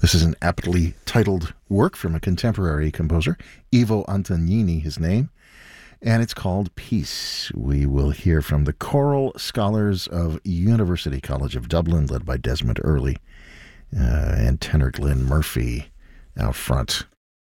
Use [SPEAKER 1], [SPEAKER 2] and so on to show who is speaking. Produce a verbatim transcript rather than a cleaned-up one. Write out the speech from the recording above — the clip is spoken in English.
[SPEAKER 1] This is an aptly titled work from a contemporary composer, Ivo Antognini, his name, and it's called Peace. We will hear from the Choral Scholars of University College of Dublin, led by Desmond Early, uh, and tenor Glenn Murphy out front.